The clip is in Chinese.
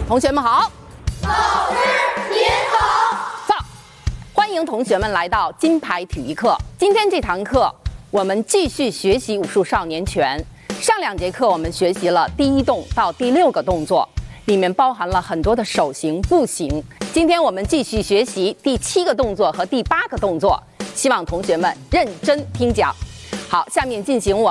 同学们好， 老师您好。 放，欢迎同学们来到金牌体育课。今天这堂课，我们继续学习武术少年拳。上2节课我们学习了第1动到第6个动作，里面包含了很多的手型、步型。今天我们继续学习第7个动作和第8个动作，希望同学们认真听讲。好，下面进行我